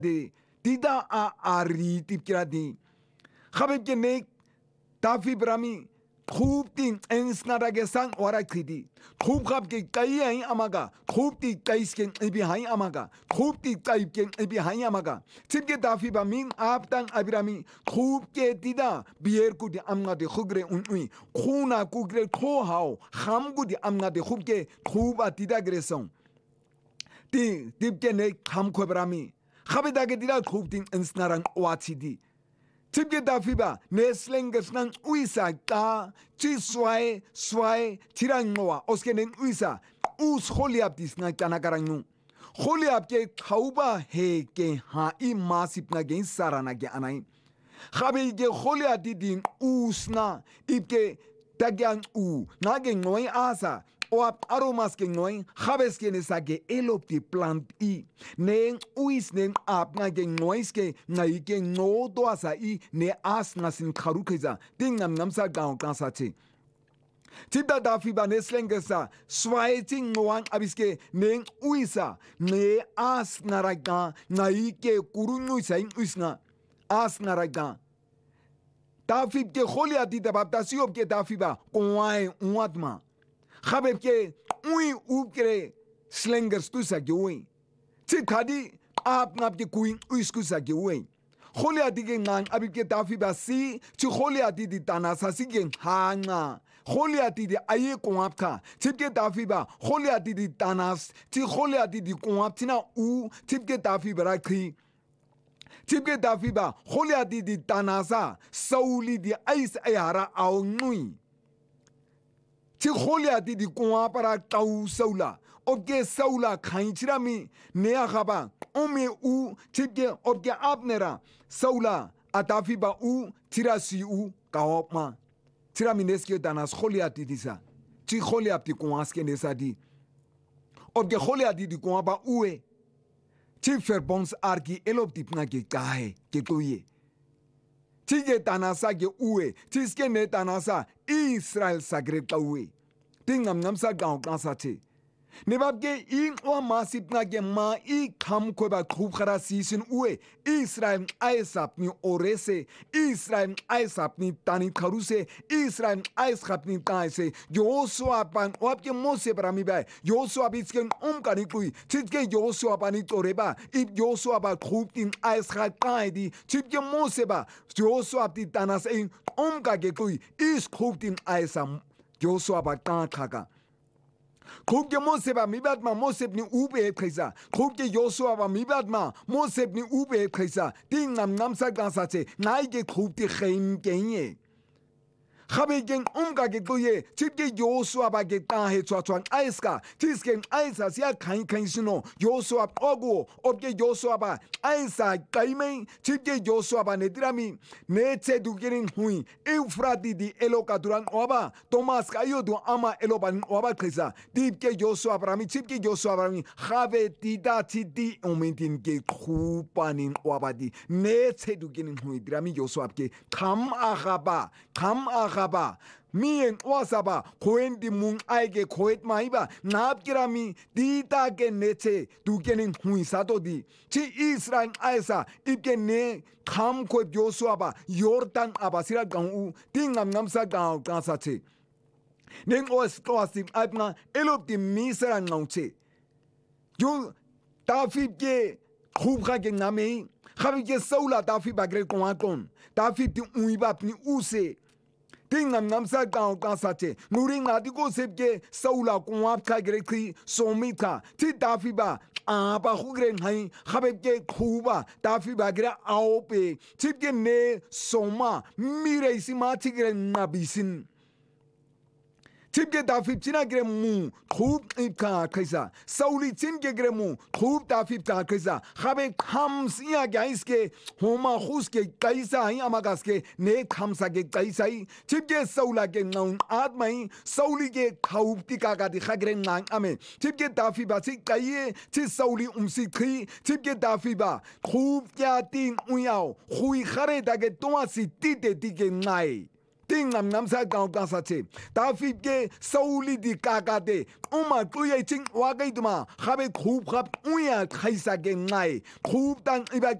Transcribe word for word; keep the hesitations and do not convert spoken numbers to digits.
de tida a ari tip kira di khabib ke ne tafi brami खूब तीन इंस्नारा के संग वारा खीदी खूब खाब के कई हैं अमागा खूब ती कई के इबी हैं अमागा खूब ती कई के इबी हैं अमागा चिप के ताफी बामीन आप तंग अबिरामी खूब के तीदा बियर कुछ अम्मा दे खुगरे उन्हीं खूना कुगरे खो हाओ खाम कुछ अम्मा दे खूब के खूब आतीदा ग्रेसों ती टिप के ने खाम खोबरामी खाबिदा के तीदा खूब तीन इंस्नारा वाची दी Tipke dafiba, neslenges nang uisa ka, chi swai, swai, tirangoa, oskenen uisa, us holiap dis na kanakarangu. Holiap ke kauba he ke ha i masip na gen sarana ke anai. Khabe ke holiap di din us na, ipke tagyang u, na gen ngoi asa. Oap aromas ke ngoi, khabes ke nesa ke elop di plant i. Neng uis neng ap nga ke ngois ke ngai ke ngo do asa i ne as nga sin kharu kheza. Ting nam nam sa gaung kansa che. Tibda dafi ba nesleng sa swai ting ngoang abiske neng uisa ne as naraga ngai ke kurunu sa uis nga as naraga. Dafi ke kholia di dabab da siop ke dafi ba kwai uatma. Khabeb ke ui upkere slingers tu sa gui. Chip khadi ap ngap ke kuin uisku sa gui. Kholia di ke ngang abib ke tafi ba si chi kholia di di tana sa si ke hanga. Kholia di di aye kwap ka. Chip ke tafi ba kholia di di tanas chi kholia di di kwap tina u chip ke tafi ba rakhi. Chip ke tafi ba kholia di di tanasa sauli di ais ayara au ngui. Ti kholia di di kwa para tau saula obge saula khain chirami nea khaba ome u chipge obge apnera saula atafi ba u tirasi u kaopma tirami neske danas kholia di disa ti kholia di kwa ske nesa di obge kholia di di kwa ba uwe ti ferbons arki elop tipna ke kahe ke toye Tige tanasa ge uwe, tiske ne tanasa Israel sagreb ka uwe. Tingam namsa gaung kansa che. Nebab ge in o masip na ge ma I kam koba khub khara sisin uwe. Israel aisap ni orese, Israel aisap ni tani kharuse, Israel aisap ni taise. Joshua pan op ke Mose parami ba. Joshua bisken om kani kui. Titke Joshua pani toreba. Ip Joshua ba khub tin aisap taidi. Titke Mose ba. Joshua ti tanas in om ka ge kui. Is khub tin aisam. Joshua ba tan khaka. Khub ke Mose ba mibad ma Mose ni ube khisa. Khub ke Joshua ba mibad ma Mose ni ube khisa. Ting nam nam sa gansa che. Nai ke khub ti khaim kenye. Khabe gen umga ke koye. Chip ke Joshua ba ke tan he chwa chwa aiska. Tis ke aisa sia khain khain sino. Joshua ogo ob ke Joshua ba aisa kaimei. Chip ke Joshua ba netirami ne che du gerin hui. Eufrati di eloka duran oba. Thomas kayo du ama eloban oba khisa. Tip ke Joshua brami chip ke Joshua brami khabe tida tidi omentin ke khupanin oba di ne che du gerin hui drami Joshua ke kham akhaba kham akhaba Mien wasaba koen di mung aige koet maiba napkirami dita ke neche du kenin hui sato di chi Israel aisa ipke ne kham ko Joshua ba Yordan abasira gau tingam namsa gau kansa che Neng os toasim apna elop di misera ngauche yo David ke khub kha ke name khabi ke saula David bagre kon David di uiba ni use Tingam namsa gaung kansa che nuring natiko sepke saula kuap ka grekri somita ti dafiba apa khugren hai khabeke khuba dafiba gra aope tipke ne soma mire isima tigren nabisin Tipke David china gre mu khub ka khaisa sauli chin ke gre mu khub David ka khaisa khabe khams ya gais ke homa khus ke kaisa hi amagas ke ne khamsa ke kaisa hi tipke saula ke naun atmai sauli ke khub ti ka ga di khagre nang ame tipke David ba si kaiye ti sauli umsi khi tipke David ba khub kya tin uyao khui khare da ke toma si ti te ti ke nai tingam ngam sa gaw ka sa che David ke Sauli di kakate uma tuye ching wa kai tuma khabe khub khap uya khaisa ke ngai khub tang iba